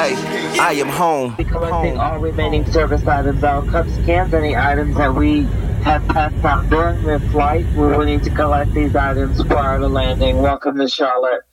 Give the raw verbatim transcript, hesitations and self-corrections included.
Hey, I am home. Be collecting Home. all remaining service items, our cup scans, any items that we have passed out during this flight. We're willing to collect these items prior to landing. Welcome to Charlotte.